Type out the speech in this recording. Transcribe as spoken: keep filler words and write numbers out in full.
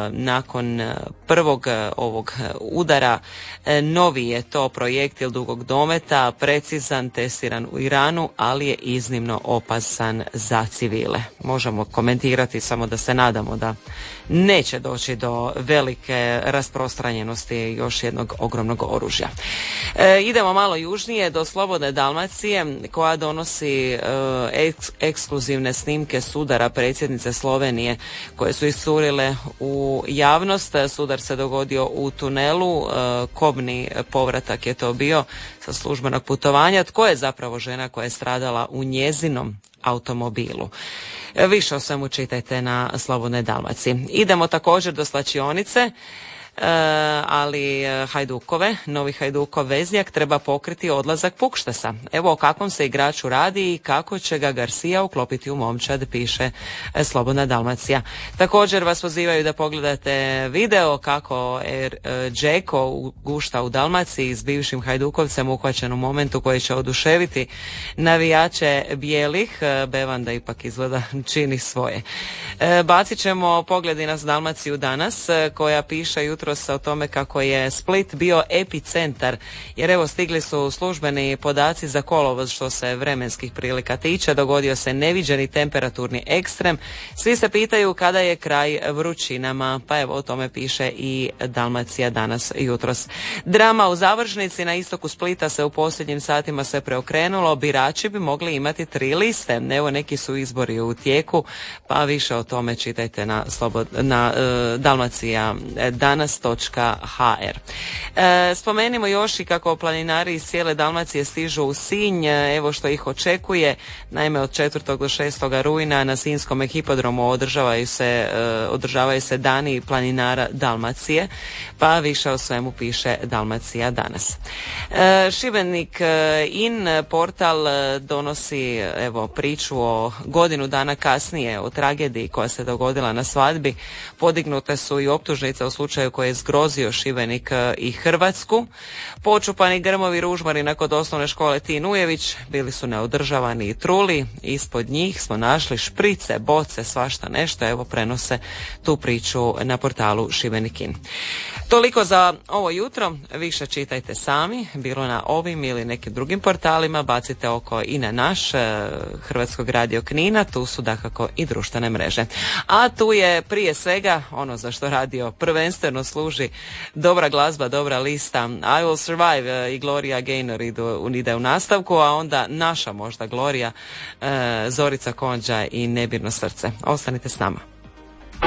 nakon prvog ovog udara. Novi je to projektil dugog dometa, precizan, testiran u Iranu, ali je iznimno opasan za civile. Možemo komentirati, samo da se nadamo da neće doći do velike rasprostranjenosti još jednog ogromnog oružja. E, idemo malo južnije do Slobodne Dalmacije, koja donosi e, eks, ekskluzivne snimke sudara predsjednice Slovenije koje su iscurile u javnost. Sudar se dogodio u tunelu, e, kobni povratak je to bio sa službenog putovanja. Tko je zapravo žena koja je stradala u njezinom automobilu? Više o svemu čitajte na Slobodnoj Dalmaciji. Idemo također do slačionice, e, ali Hajdukove, novi Hajdukov veznjak treba pokriti odlazak Pukštasa. Evo o kakvom se igraču radi i kako će ga Garcia uklopiti u momčad, piše Slobodna Dalmacija. Također vas pozivaju da pogledate video kako er, Džeko gušta u Dalmaciji s bivšim Hajdukovcem uhvaćen u momentu koji će oduševiti navijače bijelih. Bevanda ipak izgleda čini svoje. E, bacit ćemo pogledi na Dalmaciju danas, koja piše jutros o tome kako je Split bio epicentar, jer evo stigli su službeni podaci za kolovoz što se vremenskih prilika tiče. Dogodio se neviđeni temperaturni ekstrem. Svi se pitaju kada je kraj vrućinama, pa evo o tome piše i Dalmacija danas jutros. Drama u završnici na istoku Splita se u posljednjim satima se preokrenulo. Birači bi mogli imati tri liste. Evo neki su izbori u tijeku, pa više o tome čitajte na, slobod, na uh, Dalmacija danas točka ha er. E, spomenimo još i kako planinari iz cijele Dalmacije stižu u Sinj, evo što ih očekuje. Naime, od četvrtog do šestog rujna na Sinjskom hipodromu održavaju se, e, održavaju se dani planinara Dalmacije, pa više o svemu piše Dalmacija danas. E, Šibenik in portal donosi evo priču o godinu dana kasnije o tragediji koja se dogodila na svadbi. Podignute su i optužnice u slučaju koje je zgrozio Šibenik i Hrvatsku. Počupani grmovi ružmarina kod osnovne škole Tin Ujević bili su neodržavani i truli. Ispod njih smo našli šprice, boce, svašta nešto. Evo prenose tu priču na portalu Šibenikin. Toliko za ovo jutro. Više čitajte sami, bilo na ovim ili nekim drugim portalima. Bacite oko i na naš Hrvatskog radio Knina. Tu su dakako i društvene mreže. A tu je prije svega ono za što radio prvenstveno služi dobra glazba, dobra lista. I Will Survive i Gloria Gaynor idu, ide u nastavku, a onda naša možda Gloria, Zorica Konđa i Nebirno srce. Ostanite s nama.